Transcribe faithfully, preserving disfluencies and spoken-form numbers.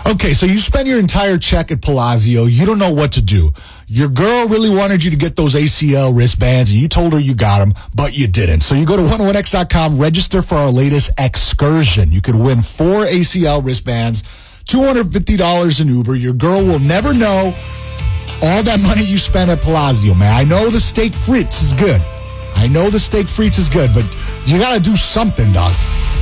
Okay, so you spend your entire check at Palazzo. You don't know what to do. Your girl really wanted you to get those A C L wristbands, and you told her you got them, but you didn't. So you go to one oh one x dot com, register for our latest excursion. You could win four A C L wristbands, two hundred fifty dollars in Uber. Your girl will never know all that money you spent at Palazzo, man. I know the steak frites is good. I know the steak frites is good, but you got to do something, dog.